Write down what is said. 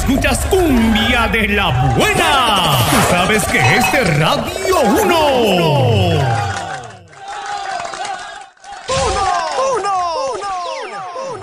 escuchas cumbia de la buena. Tú sabes que es de Radio 1.